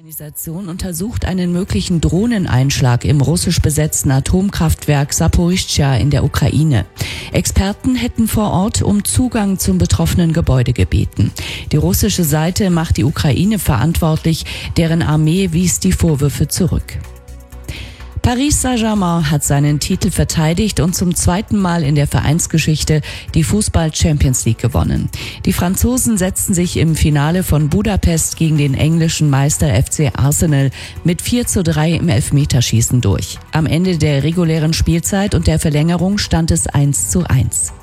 Die Organisation untersucht einen möglichen Drohneneinschlag im russisch besetzten Atomkraftwerk Saporischschja in der Ukraine. Experten hätten vor Ort um Zugang zum betroffenen Gebäude gebeten. Die russische Seite macht die Ukraine verantwortlich, deren Armee wies die Vorwürfe zurück. Paris Saint-Germain hat seinen Titel verteidigt und zum zweiten Mal in der Vereinsgeschichte die Fußball-Champions League gewonnen. Die Franzosen setzten sich im Finale von Budapest gegen den englischen Meister FC Arsenal mit 4:3 im Elfmeterschießen durch. Am Ende der regulären Spielzeit und der Verlängerung stand es 1:1.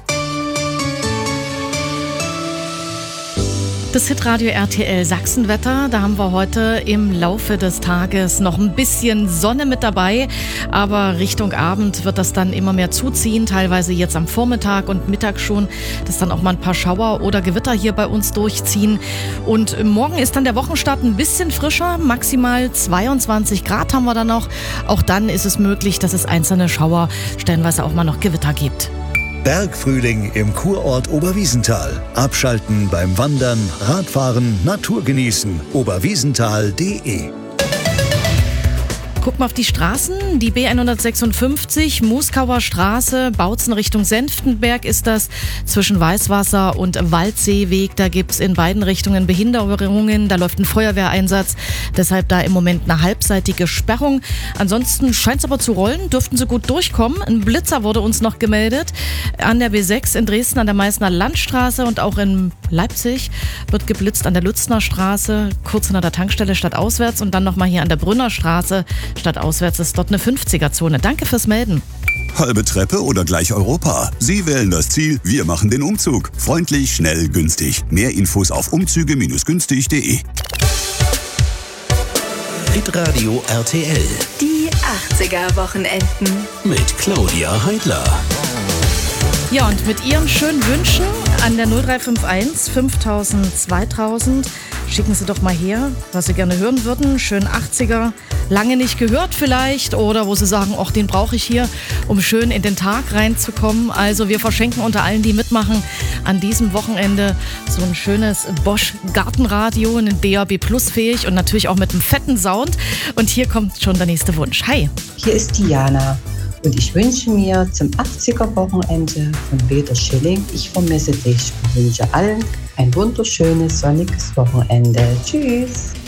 Das Hitradio RTL Sachsenwetter, da haben wir heute im Laufe des Tages noch ein bisschen Sonne mit dabei, aber Richtung Abend wird das dann immer mehr zuziehen, teilweise jetzt am Vormittag und Mittag schon, dass dann auch mal ein paar Schauer oder Gewitter hier bei uns durchziehen. Und morgen ist dann der Wochenstart ein bisschen frischer, maximal 22 Grad haben wir dann noch. Auch dann ist es möglich, dass es einzelne Schauer, stellenweise auch mal noch Gewitter gibt. Bergfrühling im Kurort Oberwiesenthal. Abschalten beim Wandern, Radfahren, Natur genießen. oberwiesenthal.de. Guck mal auf die Straßen, die B156, Muskauer Straße, Bautzen Richtung Senftenberg ist das, zwischen Weißwasser und Waldseeweg, da gibt's in beiden Richtungen Behinderungen, da läuft ein Feuerwehreinsatz, deshalb da im Moment eine halbseitige Sperrung. Ansonsten scheint's aber zu rollen, dürften sie gut durchkommen. Ein Blitzer wurde uns noch gemeldet an der B6 in Dresden an der Meißner Landstraße und auch in Leipzig wird geblitzt an der Lützner Straße, kurz hinter der Tankstelle stadtauswärts und dann nochmal hier an der Brünner Straße. Stadtauswärts ist dort eine 50er-Zone. Danke fürs Melden. Halbe Treppe oder gleich Europa? Sie wählen das Ziel, wir machen den Umzug. Freundlich, schnell, günstig. Mehr Infos auf umzüge-günstig.de. Hitradio RTL. Die 80er-Wochenenden. Mit Claudia Heidler. Ja, und mit Ihren schönen Wünschen an der 0351 5000 2000 schicken Sie doch mal her, was Sie gerne hören würden. Schön 80er, lange nicht gehört vielleicht oder wo Sie sagen, ach, den brauche ich hier, um schön in den Tag reinzukommen. Also wir verschenken unter allen, die mitmachen, an diesem Wochenende so ein schönes Bosch Gartenradio, ein DAB Plus fähig und natürlich auch mit einem fetten Sound. Und hier kommt schon der nächste Wunsch. Hi. Hier ist Diana. Und ich wünsche mir zum 80er-Wochenende von Peter Schilling, ich vermisse dich. Ich wünsche allen ein wunderschönes, sonniges Wochenende. Tschüss.